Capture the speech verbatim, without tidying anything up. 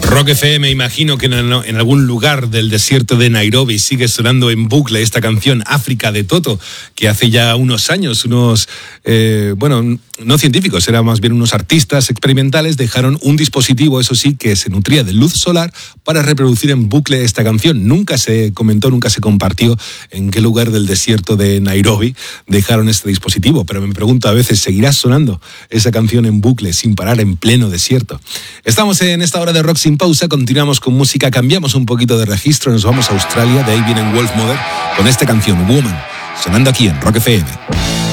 Rock F M, imagino que en, en algún lugar del desierto de Nairobi sigue sonando en bucle esta canción África de Toto, que hace ya unos años unos, eh, bueno, no científicos, eran más bien unos artistas experimentales, dejaron un dispositivo, eso sí, que se nutría de luz solar para reproducir en bucle esta canción. Nunca se comentó, nunca se compartió en qué lugar del desierto de Nairobi dejaron este dispositivo, pero me pregunto a veces, ¿seguirá sonando esa canción en bucle sin parar en pleno desierto? Estamos en esta hora de Rock Sin Pausa, continuamos con música, cambiamos un poquito de registro, nos vamos a Australia, de ahí vienen Wolfmother con esta canción Woman, sonando aquí en Rock F M.